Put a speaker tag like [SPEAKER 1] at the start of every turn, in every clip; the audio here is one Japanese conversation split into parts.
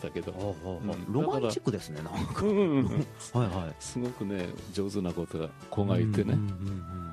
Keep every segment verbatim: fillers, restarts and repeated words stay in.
[SPEAKER 1] したけど、
[SPEAKER 2] うん、ロマンチックですねなんか、うんうん、はいはい、
[SPEAKER 1] すごくね上手な子が子がいてね、うんうんうんうん、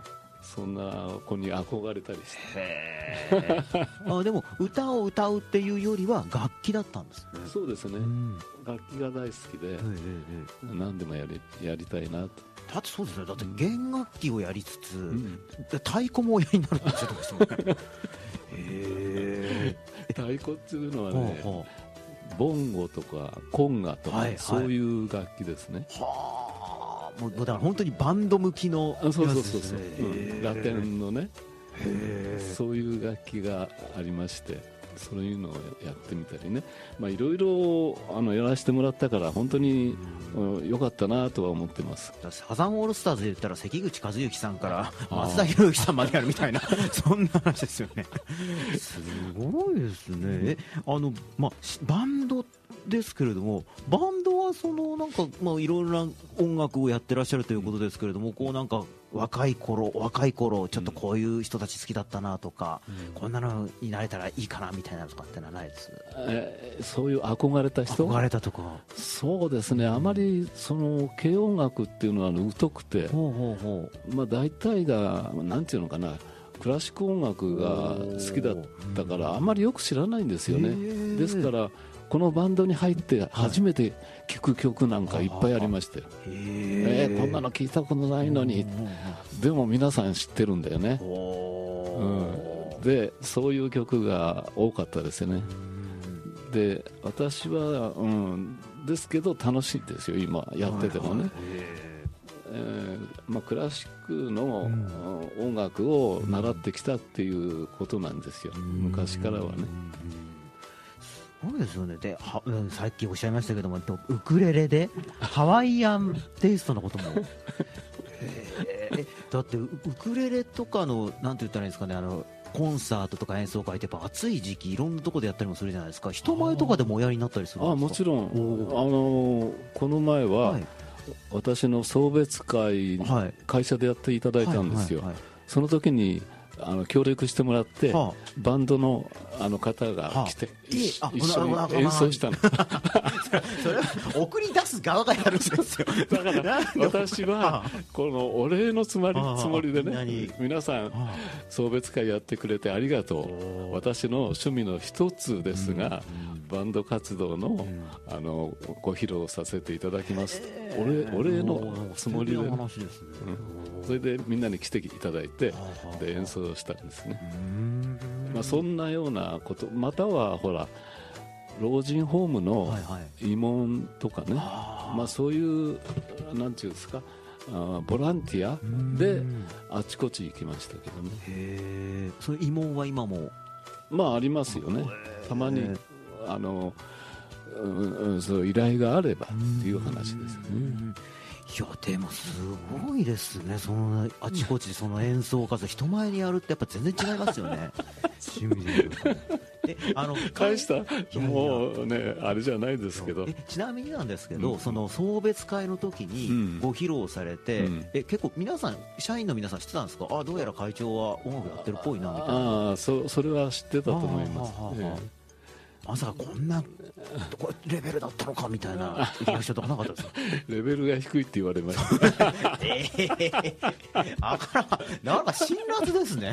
[SPEAKER 1] そんな子に憧れたりして
[SPEAKER 2] へあでも歌を歌うっていうよりは楽器だったんですね。
[SPEAKER 1] そうですね、うん、楽器が大好きで、うん、何でもやり、やりたいなと。
[SPEAKER 2] だってそうですね、だって弦楽器をやりつつ、うん、太鼓もおやりになるんですよどうしてもねへ
[SPEAKER 1] 太鼓っていうのはね、はあ、ボンゴとかコンガとか、はいはい、そういう楽器ですね。
[SPEAKER 2] はあ、もうだから本当にバンド向きのやつですね。
[SPEAKER 1] そうそうそうそう、うん、ラテンのね、そういう楽器がありまして、そういうのをやってみたりね、まあ、いろいろあのやらせてもらったから本当に良かったなとは思ってます。
[SPEAKER 2] サザンオールスターズで言ったら関口和幸さんから松田博之さんまでやるみたいなそんな話ですよねすごいですね。あの、まあ、バンドですけれども、バンドはそのなんか、まあ、いろいろな音楽をやってらっしゃるということですけれども、こうなんか若い頃若い頃ちょっとこういう人たち好きだったなとか、うん、こんなのになれたらいいかなみたいなとかってのはないです、
[SPEAKER 1] えー、そういう憧れた人
[SPEAKER 2] 憧れたとか。
[SPEAKER 1] そうですね、あまりその軽音楽っていうのは疎くて、ほうほうほう、まあ、大体がなんていうのかな、クラシック音楽が好きだったからあまりよく知らないんですよね。ですからこのバンドに入って初めて聴く曲なんかいっぱいありまして、はい、えー、こんなの聞いたことないのに、でも皆さん知ってるんだよね、うん、でそういう曲が多かったですよね。で私は、うん、ですけど楽しいですよ今やっててもね、えーまあ、クラシックの音楽を習ってきたっていうことなんですよ、昔からはね。
[SPEAKER 2] そうですよね。ではさっきおっしゃいましたけども、ウクレレでハワイアンテイストのこともえだってウクレレとかのなんて言ったらいいんですかね、あのコンサートとか演奏会ってやっぱ暑い時期いろんなところでやったりもするじゃないですか。人前とかでもおやりになったりするんですか。
[SPEAKER 1] ああ、もちろん、あのこの前は、はい、私の送別会、はい、会社でやっていただいたんですよ、はいはいはい、その時にあの協力してもらって、はあ、バンドのあの方が来て、はあ、一緒に演奏したの
[SPEAKER 2] それは送り出す側がやるんですよ
[SPEAKER 1] だから私はこのお礼のつもり、つもりでね、皆さん送別会やってくれてありがとう、私の趣味の一つですが、うん、バンド活動の、うん、あのご披露させていただきます、えー、お礼、お礼のつもりで、ね、うん、それでみんなに来ていただいて、で演奏したんですね。まあ、そんなようなこと、またはほら老人ホームの慰問とかね、はいはい、まあ、そういうなんていうんですか、あボランティアであちこち行きましたけどね。
[SPEAKER 2] へー、その慰問は今も
[SPEAKER 1] まあありますよね。たまにあの、うんうん、そう依頼があればっていう話ですね。
[SPEAKER 2] いやでもすごいですね、そのあちこちその演奏活動人前にやるってやっぱ全然違いますよね趣味でいう
[SPEAKER 1] えあの大したもうねあれじゃないですけど、
[SPEAKER 2] えちなみになんですけど、うん、その送別会の時にご披露されて、うん、え結構皆さん社員の皆さん知ってたんですか。あどうやら会長は音楽やってるっぽいなみたいな。
[SPEAKER 1] ああ そ, それは知ってたと思います。
[SPEAKER 2] まさかこんなレベルだったのかみたいなリアクションとかなかったですか
[SPEAKER 1] レベルが低いって言われました
[SPEAKER 2] えー、あからなんか辛辣ですね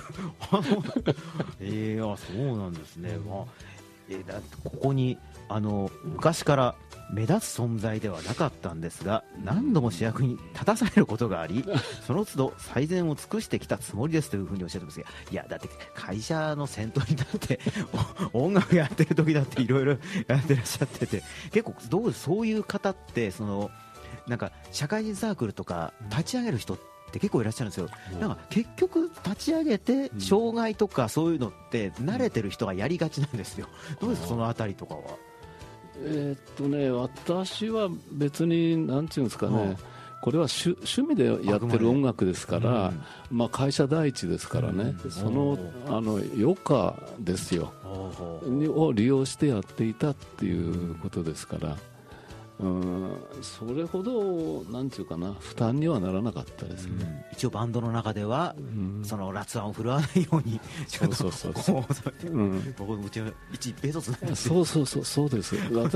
[SPEAKER 2] えー、あそうなんですね、まあえー、だここにあの昔から目立つ存在ではなかったんですが何度も主役に立たされることがありその都度最善を尽くしてきたつもりですというふうにおっしゃってますが、いやだって会社の先頭に立って音楽やってる時だっていろいろやってらっしゃってて、結構どうそういう方ってそのなんか社会人サークルとか立ち上げる人って結構いらっしゃるんですよ、うん、なんか結局立ち上げて障害とかそういうのって慣れてる人がやりがちなんですよ。どうですかそのあたりとかは。
[SPEAKER 1] えー、っとね私は別になんていうんですかね、うん、これは趣, 趣味でやってる音楽ですから、うんまあ、会社第一ですからね、うん、そのあの余暇ですよを利用してやっていたっていうことですから、うん、それほどなんていうかな負担にはならなかったですね、うん、
[SPEAKER 2] 一応バンドの中では、うん、その辣腕を振るわないように
[SPEAKER 1] そうそうそうそう、うん、
[SPEAKER 2] 僕うちの一一平卒なんです
[SPEAKER 1] よ。そうそうそうそうです